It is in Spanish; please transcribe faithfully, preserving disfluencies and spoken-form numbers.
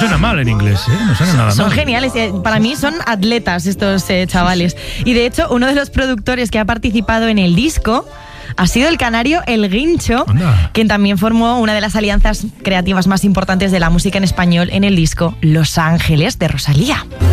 suena mal en inglés, ¿eh? No suena nada mal. Son geniales. Para mí son atletas estos eh, chavales. Y de hecho, uno de los productores que ha participado en el disco ha sido el canario El Guincho, Anda. Quien también formó una de las alianzas creativas más importantes de la música en español en el disco Los Ángeles de Rosalía.